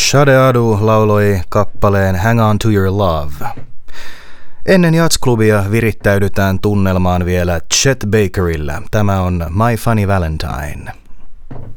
Sade Adu lauloi kappaleen Hang On To Your Love. Ennen jatsklubia virittäydytään tunnelmaan vielä Chet Bakerilla. Tämä on My Funny Valentine.